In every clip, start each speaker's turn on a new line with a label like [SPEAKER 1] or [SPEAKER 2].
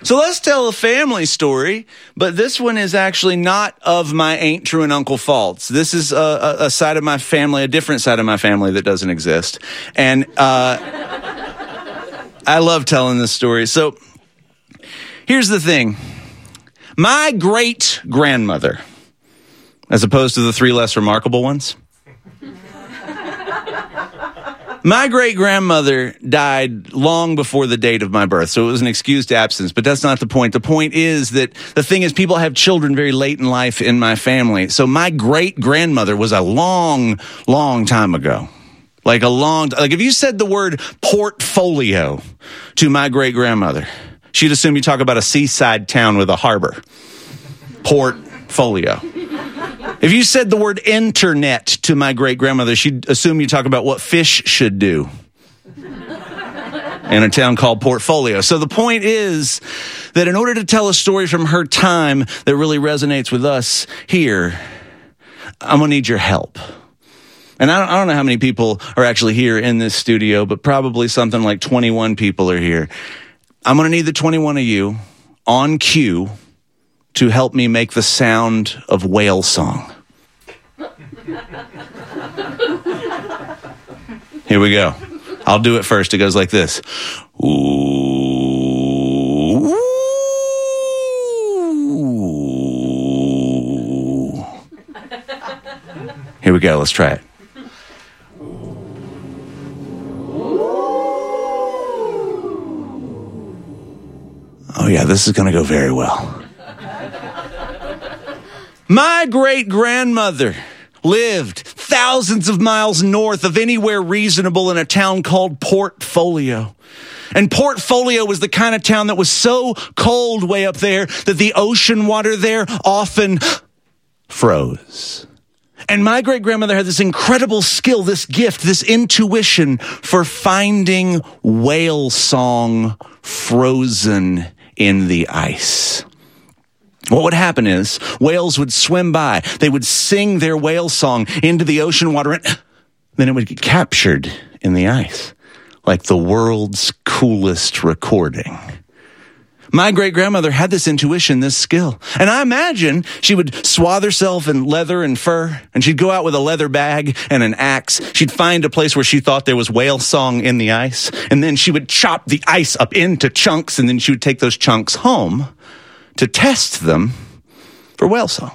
[SPEAKER 1] So let's tell a family story, but this one is actually not of my Aunt True and Uncle Faults. This is a side of my family, a different side of my family that doesn't exist. And I love telling this story. So here's the thing. My great-grandmother, as opposed to the three less remarkable ones, my great-grandmother died long before the date of my birth, so it was an excused absence, but that's not the point. The point is that the thing is people have children very late in life in my family. So my great-grandmother was a long, long time ago. Like if you said the word portfolio to my great-grandmother, she'd assume you talk about a seaside town with a harbor. Portfolio. If you said the word internet to my great-grandmother, she'd assume you talk about what fish should do in a town called Portfolio. So the point is that in order to tell a story from her time that really resonates with us here, I'm going to need your help. And I don't know how many people are actually here in this studio, but probably something like 21 people are here. I'm going to need the 21 of you on cue to help me make the sound of whale song. Here we go. I'll do it first. It goes like this. Ooh. Here we go. Let's try it. Oh yeah, this is going to go very well. My great-grandmother lived thousands of miles north of anywhere reasonable in a town called Portfolio. And Portfolio was the kind of town that was so cold way up there that the ocean water there often froze. And my great-grandmother had this incredible skill, this gift, this intuition for finding whale song frozen in the ice. What would happen is whales would swim by. They would sing their whale song into the ocean water, and then it would get captured in the ice, like the world's coolest recording. My great-grandmother had this intuition, this skill. And I imagine she would swathe herself in leather and fur, and she'd go out with a leather bag and an axe. She'd find a place where she thought there was whale song in the ice, and then she would chop the ice up into chunks, and then she would take those chunks home to test them for whale song.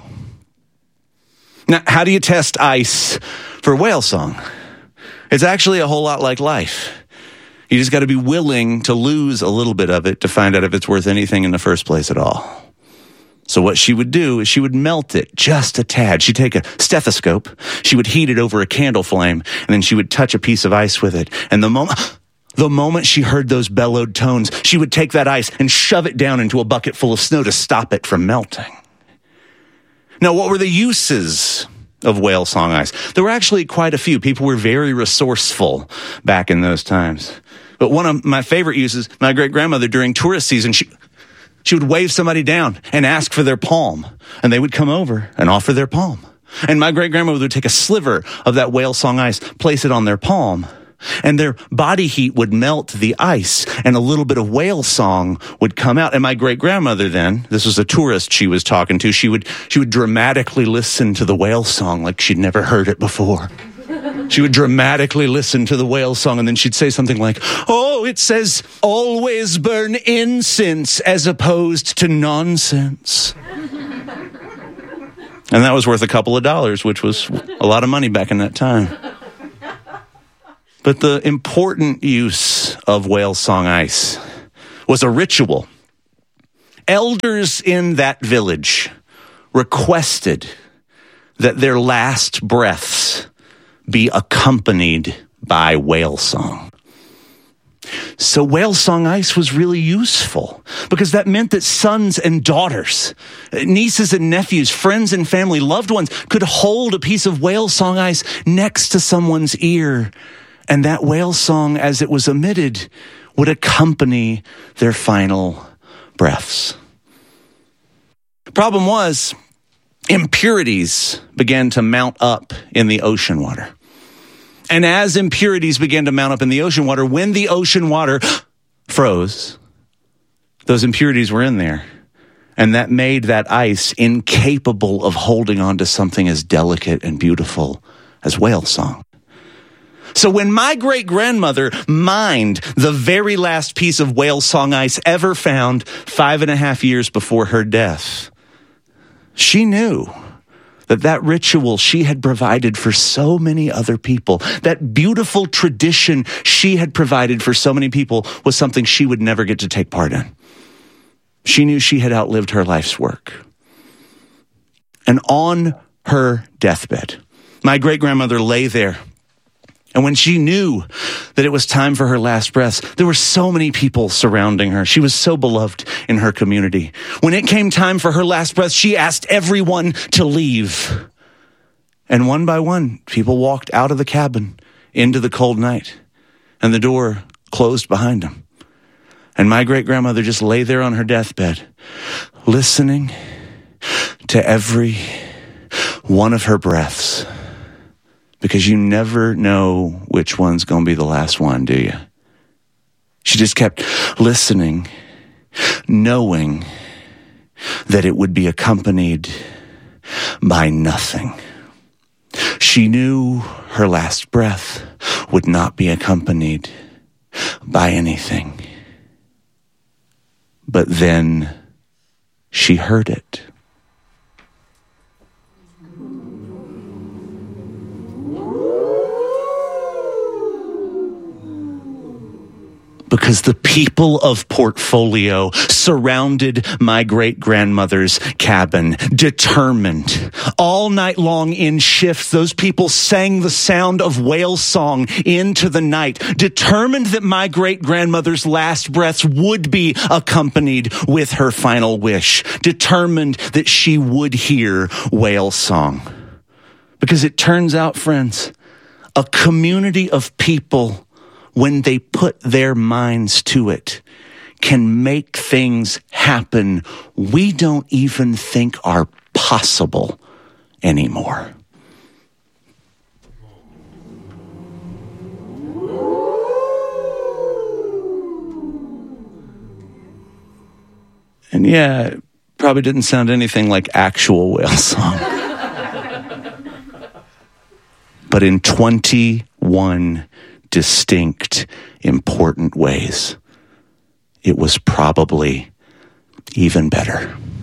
[SPEAKER 1] Now, how do you test ice for whale song? It's actually a whole lot like life. You just got to be willing to lose a little bit of it to find out if it's worth anything in the first place at all. So what she would do is she would melt it just a tad. She'd take a stethoscope, she would heat it over a candle flame, and then she would touch a piece of ice with it. And the moment she heard those bellowed tones, she would take that ice and shove it down into a bucket full of snow to stop it from melting. Now, what were the uses of whale song ice? There were actually quite a few. People were very resourceful back in those times. But one of my favorite uses, my great-grandmother during tourist season, she would wave somebody down and ask for their palm. And they would come over and offer their palm. And my great-grandmother would take a sliver of that whale song ice, place it on their palm, and their body heat would melt the ice, and a little bit of whale song would come out. And my great-grandmother then, this was a tourist she was talking to, she would dramatically listen to the whale song like she'd never heard it before. She would dramatically listen to the whale song, and then she'd say something like, "Oh, it says always burn incense as opposed to nonsense." And that was worth a couple of dollars, which was a lot of money back in that time. But the important use of whale song ice was a ritual. Elders in that village requested that their last breaths be accompanied by whale song. So whale song ice was really useful because that meant that sons and daughters, nieces and nephews, friends and family, loved ones could hold a piece of whale song ice next to someone's ear. And that whale song, as it was emitted, would accompany their final breaths. The problem was, impurities began to mount up in the ocean water. And as impurities began to mount up in the ocean water, when the ocean water froze, those impurities were in there. And that made that ice incapable of holding on to something as delicate and beautiful as whale song. So when my great-grandmother mined the very last piece of whale song ice ever found 5.5 years before her death, she knew that ritual she had provided for so many other people, that beautiful tradition she had provided for so many people, was something she would never get to take part in. She knew she had outlived her life's work. And on her deathbed, my great-grandmother lay there. And when she knew that it was time for her last breaths, there were so many people surrounding her. She was so beloved in her community. When it came time for her last breaths, she asked everyone to leave. And one by one, people walked out of the cabin into the cold night, and the door closed behind them. And my great-grandmother just lay there on her deathbed, listening to every one of her breaths. Because you never know which one's going to be the last one, do you? She just kept listening, knowing that it would be accompanied by nothing. She knew her last breath would not be accompanied by anything. But then she heard it. Because the people of Portfolio surrounded my great-grandmother's cabin, determined. All night long in shifts, those people sang the sound of whale song into the night, determined that my great-grandmother's last breaths would be accompanied with her final wish, determined that she would hear whale song. Because it turns out, friends, a community of people, when they put their minds to it, can make things happen we don't even think are possible anymore. And yeah, it probably didn't sound anything like actual whale song. But in 21 distinct, important ways, it was probably even better.